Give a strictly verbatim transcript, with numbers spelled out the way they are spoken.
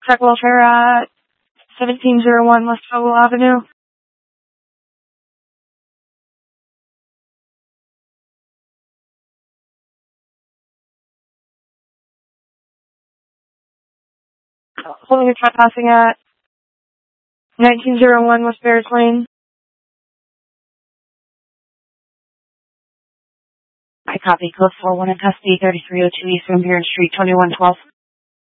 Truck welfare at seventeen oh one West Fogle Avenue. Holding a trespassing at nineteen oh one West Bears Lane. I copy. Code four one in custody, thirty-three oh two East Van Buren Street, twenty-one twelve.